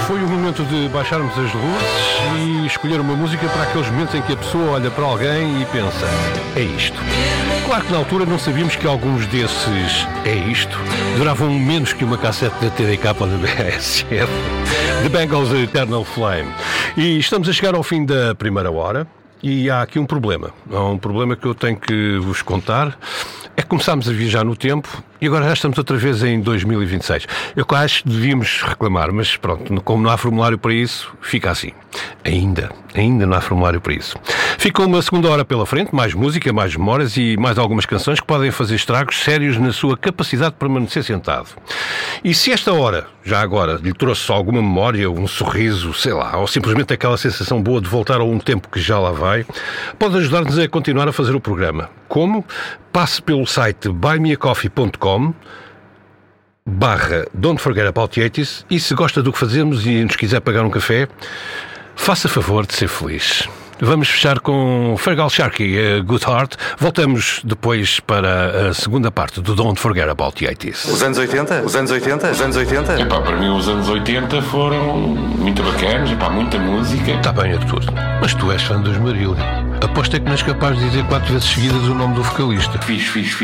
Foi o momento de baixarmos as luzes e escolher uma música para aqueles momentos em que a pessoa olha para alguém e pensa: é isto. Claro que na altura não sabíamos que alguns desses "é isto" duravam menos que uma cassete da TDK ou da BASF. The Bangles Eternal Flame. E estamos a chegar ao fim da primeira hora e há aqui um problema. Há um problema que eu tenho que vos contar. É que começámos a viajar no tempo e agora já estamos outra vez em 2026. Eu acho que devíamos reclamar, mas pronto, como não há formulário para isso, fica assim. Ainda não há formulário para isso. Fica uma segunda hora pela frente, mais música, mais memórias e mais algumas canções que podem fazer estragos sérios na sua capacidade de permanecer sentado. E se esta hora, já agora, lhe trouxe alguma memória, um sorriso, sei lá, ou simplesmente aquela sensação boa de voltar a um tempo que já lá vai, pode ajudar-nos a continuar a fazer o programa. Como? Passe pelo site buymeacoffee.com/Don't Forget About the 80s e se gosta do que fazemos e nos quiser pagar um café, faça favor de ser feliz. Vamos fechar com Feargal Sharkey, Good Heart. Voltamos depois para a segunda parte do Don't Forget About the 80s. Os anos 80? Os anos 80? Os anos 80? Epá, para mim os anos 80 foram muito bacanas, epá, muita música. Está bem, Arthur, mas tu és fã dos Marília. Aposto é que não és capaz de dizer 4 vezes seguidas o nome do vocalista. Fiz.